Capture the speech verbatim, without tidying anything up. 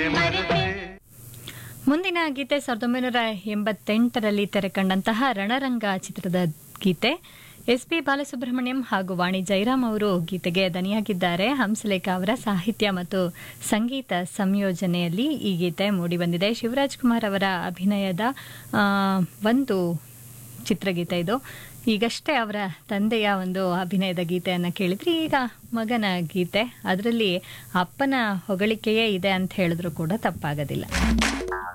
ಮುಂದಿನ ಗೀತೆ ಸಾವಿರದ ಒಂಬೈನೂರ ಎಂಬತ್ತೆಂಟರಲ್ಲಿ ತೆರೆಕಂಡಂತಹ ರಣರಂಗ ಚಿತ್ರದ ಗೀತೆ. ಎಸ್ ಪಿ ಬಾಲಸುಬ್ರಹ್ಮಣ್ಯಂ ಹಾಗೂ ವಾಣಿ ಜೈರಾಮ್ ಅವರು ಗೀತೆಗೆ ದನಿಯಾಗಿದ್ದಾರೆ. ಹಂಸಲೇಖ ಅವರ ಸಾಹಿತ್ಯ ಮತ್ತು ಸಂಗೀತ ಸಂಯೋಜನೆಯಲ್ಲಿ ಈ ಗೀತೆ ಮೂಡಿಬಂದಿದೆ. ಶಿವರಾಜ್ ಕುಮಾರ್ ಅವರ ಅಭಿನಯದ ಒಂದು ಚಿತ್ರಗೀತೆ ಇದು. ಈಗಷ್ಟೇ ಅವರ ತಂದೆಯ ಒಂದು ಅಭಿನಯದ ಗೀತೆಯನ್ನು ಕೇಳಿದ್ರಿ, ಈಗ ಮಗನ ಗೀತೆ. ಅದರಲ್ಲಿ ಅಪ್ಪನ ಹೊಗಳಿಕೆಯೇ ಇದೆ ಅಂತ ಹೇಳಿದ್ರು ಕೂಡ ತಪ್ಪಾಗೋದಿಲ್ಲ.